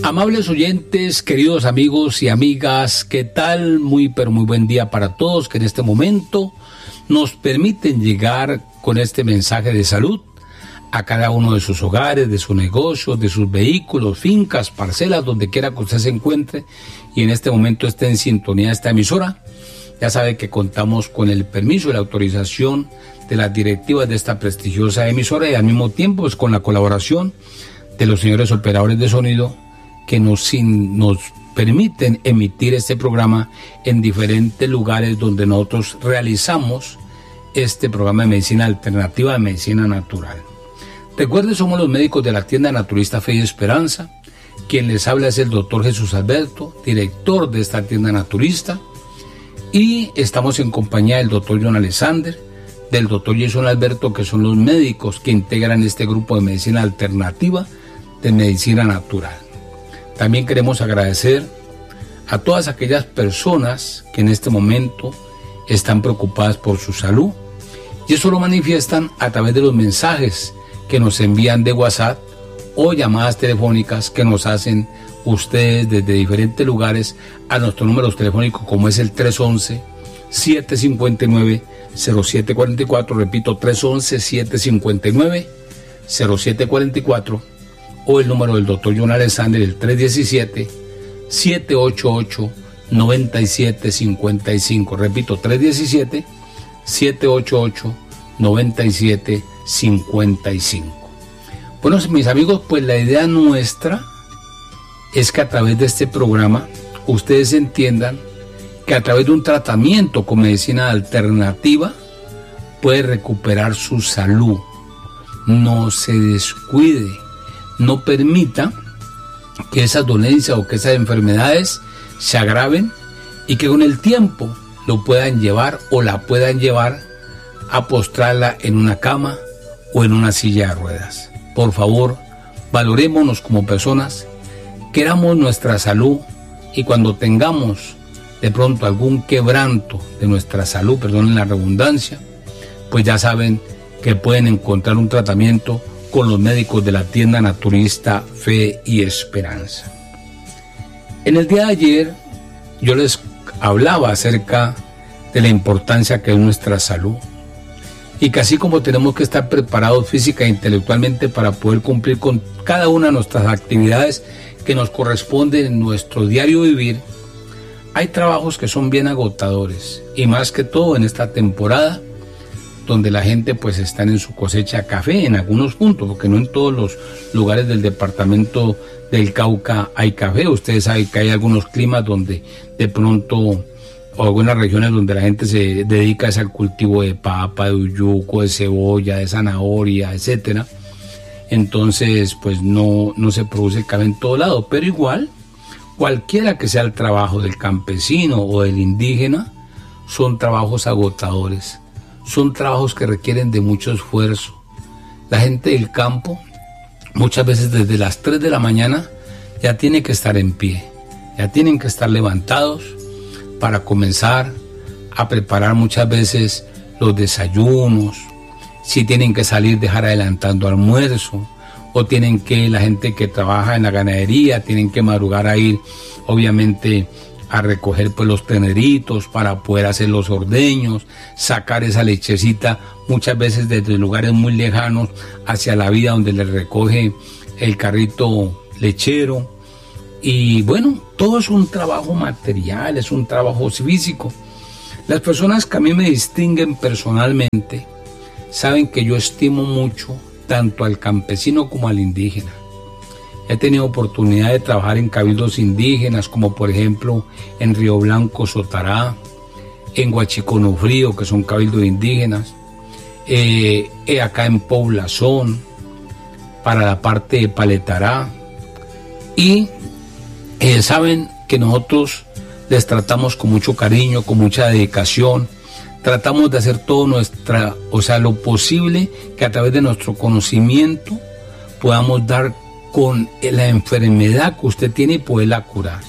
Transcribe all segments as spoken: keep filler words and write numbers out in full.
Amables oyentes, queridos amigos y amigas, ¿qué tal? Muy pero muy buen día para todos que en este momento nos permiten llegar con este mensaje de salud a cada uno de sus hogares, de sus negocios, de sus vehículos, fincas, parcelas, donde quiera que usted se encuentre y en este momento esté en sintonía de esta emisora. Ya sabe que contamos con el permiso y la autorización de las directivas de esta prestigiosa emisora y al mismo tiempo pues, con la colaboración de los señores operadores de sonido que nos, nos permiten emitir este programa en diferentes lugares donde nosotros realizamos este programa de medicina alternativa, de medicina natural. Recuerden, somos los médicos de la tienda Naturista Fe y Esperanza. Quien les habla es el doctor Jesús Alberto, director de esta tienda naturista. Y estamos en compañía del doctor John Alexander, del doctor Jason Alberto, que son los médicos que integran este grupo de medicina alternativa, de medicina natural. También queremos agradecer a todas aquellas personas que en este momento están preocupadas por su salud y eso lo manifiestan a través de los mensajes que nos envían de WhatsApp o llamadas telefónicas que nos hacen ustedes desde diferentes lugares a nuestros números telefónicos como es el tres once, siete cincuenta y nueve, cero siete cuarenta y cuatro, repito, tres once, siete cincuenta y nueve, cero siete cuarenta y cuatro, o el número del doctor John Alexander, el tres diecisiete, siete ochenta y ocho, noventa y siete cincuenta y cinco. Repito, tres diecisiete, siete ochenta y ocho, noventa y siete cincuenta y cinco. Bueno, mis amigos, pues la idea nuestra es que a través de este programa ustedes entiendan que a través de un tratamiento con medicina alternativa puede recuperar su salud. No se descuide. No permita que esas dolencias o que esas enfermedades se agraven y que con el tiempo lo puedan llevar o la puedan llevar a postrarla en una cama o en una silla de ruedas. Por favor, valorémonos como personas, queramos nuestra salud y cuando tengamos de pronto algún quebranto de nuestra salud, perdonen la redundancia, pues ya saben que pueden encontrar un tratamiento con los médicos de la tienda Naturista Fe y Esperanza. En el día de ayer yo les hablaba acerca de la importancia que es nuestra salud y que así como tenemos que estar preparados física e intelectualmente para poder cumplir con cada una de nuestras actividades que nos corresponden en nuestro diario vivir, hay trabajos que son bien agotadores y más que todo en esta temporada donde la gente pues está en su cosecha café en algunos puntos, porque no en todos los lugares del departamento del Cauca hay café. Ustedes saben que hay algunos climas donde de pronto, o algunas regiones donde la gente se dedica al cultivo de papa, de uyuco, de cebolla, de zanahoria, etcétera. Entonces pues no, no se produce café en todo lado, pero igual, cualquiera que sea el trabajo del campesino o del indígena, son trabajos agotadores. Son trabajos que requieren de mucho esfuerzo. La gente del campo, muchas veces desde las tres de la mañana, ya tiene que estar en pie. Ya tienen que estar levantados para comenzar a preparar muchas veces los desayunos. Si tienen que salir, dejar adelantando almuerzo. O tienen que, la gente que trabaja en la ganadería, tienen que madrugar a ir, obviamente, a recoger pues los terneritos para poder hacer los ordeños, sacar esa lechecita muchas veces desde lugares muy lejanos hacia la vida donde le recoge el carrito lechero. Y bueno, todo es un trabajo material, es un trabajo físico. Las personas que a mí me distinguen personalmente saben que yo estimo mucho tanto al campesino como al indígena. He tenido oportunidad de trabajar en cabildos indígenas, como por ejemplo en Río Blanco, Sotará, en Huachiconofrío, que son cabildos indígenas, eh, eh, acá en Poblazón, para la parte de Paletará. Y eh, saben que nosotros les tratamos con mucho cariño, con mucha dedicación. Tratamos de hacer todo nuestra, o sea, lo posible que a través de nuestro conocimiento podamos dar con la enfermedad que usted tiene y poderla curar.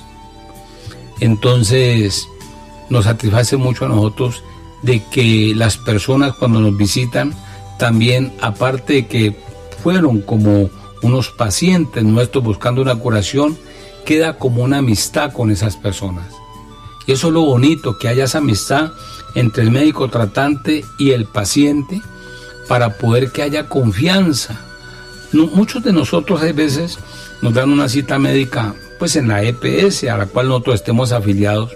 Entonces nos satisface mucho a nosotros de que las personas cuando nos visitan también, aparte de que fueron como unos pacientes nuestros buscando una curación, queda como una amistad con esas personas. Y eso es lo bonito, que haya esa amistad entre el médico tratante y el paciente para poder que haya confianza. No, muchos de nosotros hay veces nos dan una cita médica pues en la E P S a la cual nosotros estemos afiliados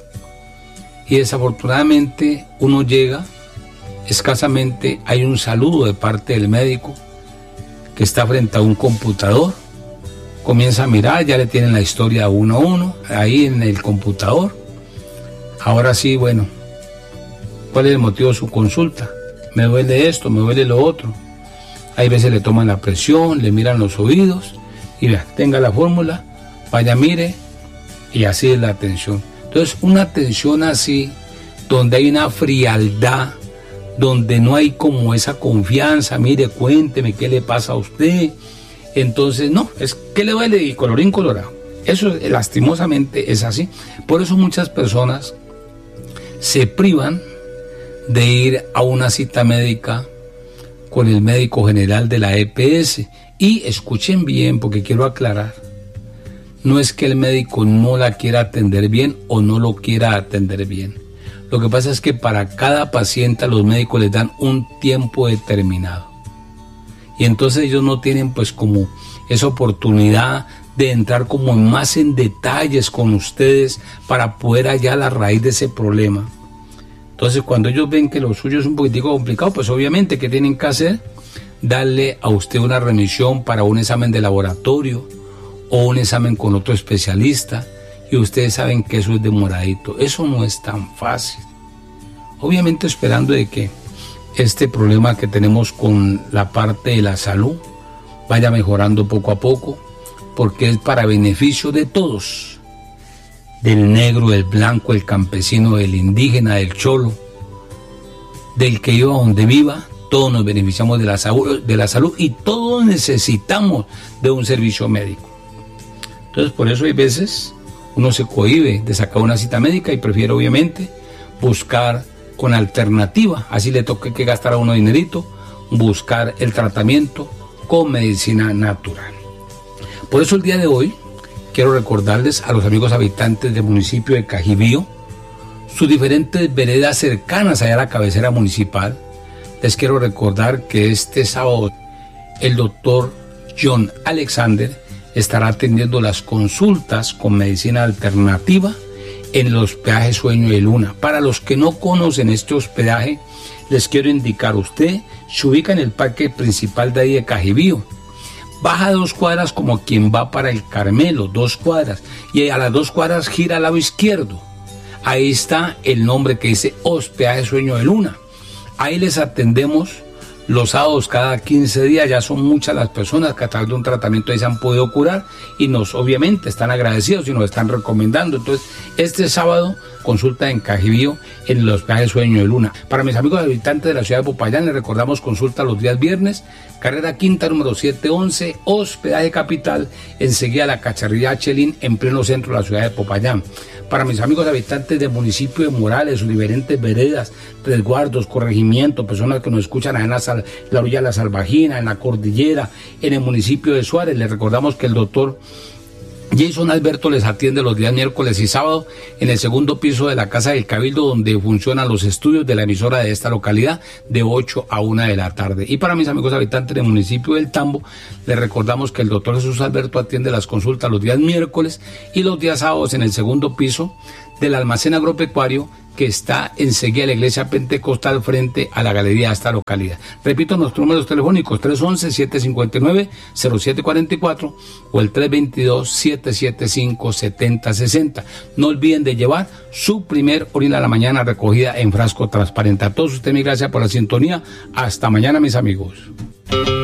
y desafortunadamente uno llega, escasamente hay un saludo de parte del médico que está frente a un computador, comienza a mirar, ya le tienen la historia uno a uno ahí en el computador. Ahora sí, bueno, ¿cuál es el motivo de su consulta? Me duele esto, me duele lo otro. Hay veces le toman la presión, le miran los oídos y vea, tenga la fórmula, vaya, mire, y así es la atención. Entonces, una atención así, donde hay una frialdad, donde no hay como esa confianza, mire, cuénteme qué le pasa a usted. Entonces, no, es que le duele y colorín colorado. Eso lastimosamente es así. Por eso muchas personas se privan de ir a una cita médica con el médico general de la E P S. Y escuchen bien, porque quiero aclarar, no es que el médico no la quiera atender bien o no lo quiera atender bien. Lo que pasa es que para cada paciente a los médicos les dan un tiempo determinado. Y entonces ellos no tienen pues como esa oportunidad de entrar como más en detalles con ustedes para poder hallar la raíz de ese problema. Entonces cuando ellos ven que lo suyo es un poquitico complicado, pues obviamente ¿qué tienen que hacer? Darle a usted una remisión para un examen de laboratorio o un examen con otro especialista, y ustedes saben que eso es demoradito. Eso no es tan fácil. Obviamente esperando de que este problema que tenemos con la parte de la salud vaya mejorando poco a poco, porque es para beneficio de todos, del negro, del blanco, del campesino, del indígena, del cholo, del que viva donde viva. Todos nos beneficiamos de la salud, de la salud y todos necesitamos de un servicio médico. Entonces por eso hay veces uno se cohíbe de sacar una cita médica y prefiere obviamente buscar con alternativa, así le toque que gastar a uno dinerito, buscar el tratamiento con medicina natural. Por eso el día de hoy quiero recordarles a los amigos habitantes del municipio de Cajibío, sus diferentes veredas cercanas allá a la cabecera municipal. Les quiero recordar que este sábado el doctor John Alexander estará atendiendo las consultas con medicina alternativa en el hospedaje Sueño de Luna. Para los que no conocen este hospedaje, les quiero indicar, usted se ubica en el parque principal de ahí de Cajibío, baja dos cuadras como quien va para el Carmelo, dos cuadras, y a las dos cuadras gira al lado izquierdo. Ahí está el nombre que dice hospedaje Sueño de Luna. Ahí les atendemos los sábados cada quince días. Ya son muchas las personas que a través de un tratamiento ahí se han podido curar y nos obviamente están agradecidos y nos están recomendando. Entonces este sábado consulta en Cajibío en el hospedaje Sueño de Luna. Para mis amigos habitantes de la ciudad de Popayán, les recordamos consulta los días viernes, carrera quinta número setecientos once, hospedaje Capital, enseguida la Cacharrilla Chelín, en pleno centro de la ciudad de Popayán. Para mis amigos habitantes del municipio de Morales, sus diferentes veredas, resguardos, corregimientos, personas que nos escuchan en la, sal, la orilla de la Salvajina, en la cordillera, en el municipio de Suárez, les recordamos que el doctor Jason Alberto les atiende los días miércoles y sábado en el segundo piso de la Casa del Cabildo, donde funcionan los estudios de la emisora de esta localidad de ocho a una de la tarde. Y para mis amigos habitantes del municipio del Tambo, les recordamos que el doctor Jesús Alberto atiende las consultas los días miércoles y los días sábados en el segundo piso del almacén agropecuario que está enseguida a la iglesia pentecostal frente a la galería de esta localidad. Repito, nuestros números telefónicos tres once, siete cinco nueve, cero siete cuatro cuatro o el tres veintidós, siete siete cinco, setenta sesenta. No olviden de llevar su primer orina a la mañana recogida en frasco transparente. A todos ustedes, mi gracias por la sintonía. Hasta mañana, mis amigos.